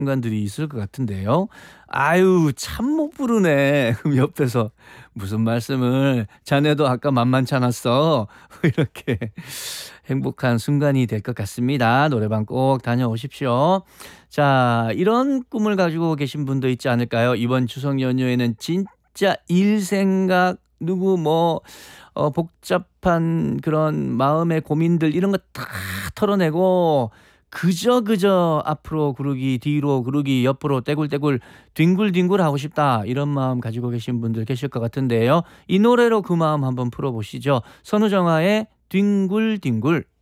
순간들이 있을 것 같은데요. 아유 참 못 부르네. 그럼 옆에서 "무슨 말씀을 자네도 아까 만만치 않았어." 이렇게 행복한 순간이 될 것 같습니다. 노래방 꼭 다녀오십시오. 자 이런 꿈을 가지고 계신 분도 있지 않을까요? 이번 추석 연휴에는 진짜 일 생각 누구 뭐 복잡한 그런 마음의 고민들 이런 거 다 털어내고 그저 앞으로 구르기 뒤로 구르기 옆으로 떼굴떼굴 뒹굴뒹굴 하고 싶다 이런 마음 가지고 계신 분들 계실 것 같은데요. 이 노래로 그 마음 한번 풀어보시죠. 선우정아의 뒹굴뒹굴.